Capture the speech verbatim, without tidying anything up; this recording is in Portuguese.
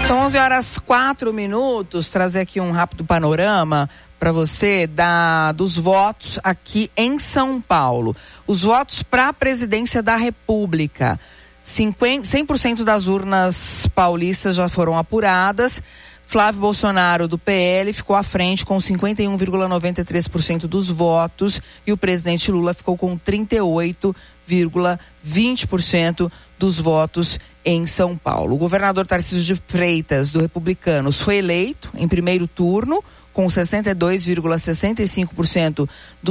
São onze horas quatro minutos, trazer aqui um rápido panorama para você da, dos votos aqui em São Paulo. Os votos para a presidência da República. cinquenta, cem por cento das urnas paulistas já foram apuradas. Flávio Bolsonaro, do P L, ficou à frente com cinquenta e um vírgula noventa e três por cento dos votos e o presidente Lula ficou com trinta e oito vírgula vinte por cento dos votos em São Paulo. O governador Tarcísio de Freitas, do Republicanos, foi eleito em primeiro turno com sessenta e dois vírgula sessenta e cinco por cento dos